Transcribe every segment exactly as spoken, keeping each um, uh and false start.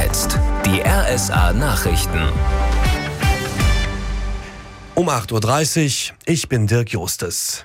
jetzt die R S A-Nachrichten. Um acht Uhr dreißig, ich bin Dirk Justes.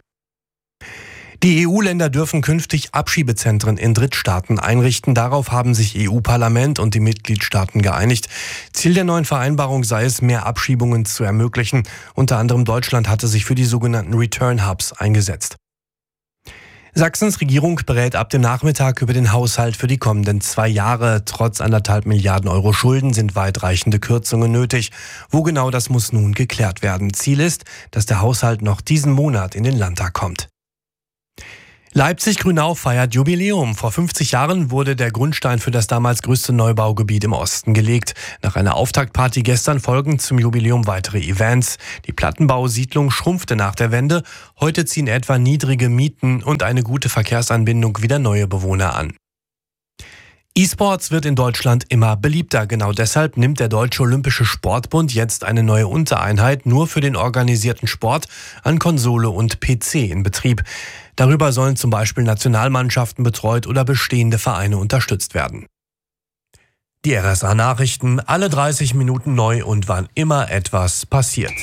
Die E U-Länder dürfen künftig Abschiebezentren in Drittstaaten einrichten. Darauf haben sich E U-Parlament und die Mitgliedstaaten geeinigt. Ziel der neuen Vereinbarung sei es, mehr Abschiebungen zu ermöglichen. Unter anderem Deutschland hatte sich für die sogenannten Return Hubs eingesetzt. Sachsens Regierung berät ab dem Nachmittag über den Haushalt für die kommenden zwei Jahre. Trotz anderthalb Milliarden Euro Schulden sind weitreichende Kürzungen nötig. Wo genau, das muss nun geklärt werden. Ziel ist, dass der Haushalt noch diesen Monat in den Landtag kommt. Leipzig-Grünau feiert Jubiläum. Vor fünfzig Jahren wurde der Grundstein für das damals größte Neubaugebiet im Osten gelegt. Nach einer Auftaktparty gestern folgen zum Jubiläum weitere Events. Die Plattenbausiedlung schrumpfte nach der Wende. Heute ziehen etwa niedrige Mieten und eine gute Verkehrsanbindung wieder neue Bewohner an. E-Sports wird in Deutschland immer beliebter. Genau deshalb nimmt der Deutsche Olympische Sportbund jetzt eine neue Untereinheit nur für den organisierten Sport an Konsole und P C in Betrieb. Darüber sollen zum Beispiel Nationalmannschaften betreut oder bestehende Vereine unterstützt werden. Die R S A-Nachrichten, alle dreißig Minuten neu und wann immer etwas passiert.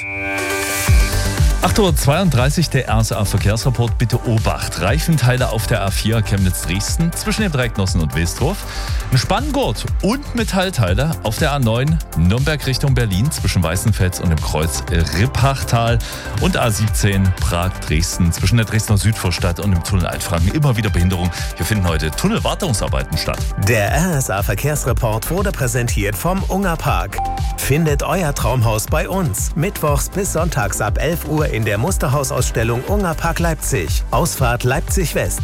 acht Uhr zweiunddreißig, der R S A-Verkehrsreport. Bitte Obacht. Reifenteile auf der A vier Chemnitz-Dresden zwischen dem Dreiecknossen und Wilsdorf. Ein Spanngurt und Metallteile auf der A neun Nürnberg Richtung Berlin zwischen Weißenfels und dem Kreuz Rippachtal. Und A siebzehn Prag-Dresden zwischen der Dresdner Südvorstadt und dem Tunnel Altfranken. Immer wieder Behinderung. Hier finden heute Tunnelwartungsarbeiten statt. Der R S A-Verkehrsreport wurde präsentiert vom Unger Park. Findet euer Traumhaus bei uns. Mittwochs bis sonntags ab elf Uhr in der Musterhausausstellung Unger Park Leipzig. Ausfahrt Leipzig West.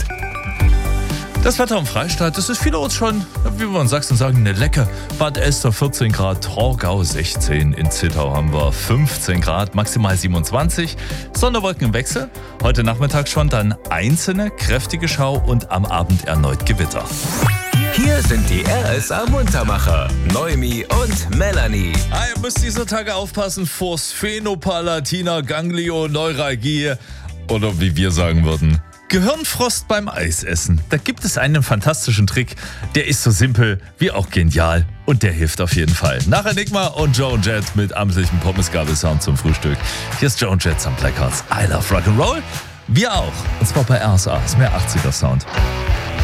Das Wetter im Freistaat, das ist vielerorts schon, wie wir in Sachsen sagen, eine Lecke. Bad Elster vierzehn Grad, Torgau sechzehn, in Zittau haben wir fünfzehn Grad, maximal siebenundzwanzig. Sonderwolken im Wechsel, heute Nachmittag schon dann einzelne kräftige Schau und am Abend erneut Gewitter. Hier sind die R S A-Muntermacher, Noemi und Melanie. Ah, ihr müsst dieser Tage aufpassen vor Sphenopalatiner Ganglioneuralgie oder wie wir sagen würden, Gehirnfrost beim Eisessen. Da gibt es einen fantastischen Trick, der ist so simpel wie auch genial und der hilft auf jeden Fall. Nach Enigma und Joan Jett mit amtlichem Pommesgabelsound zum Frühstück. Hier ist Joan Jett am Black Hearts. I love Rock'n'Roll. Wir auch. Und zwar bei R S A. Ist mehr achtziger Sound.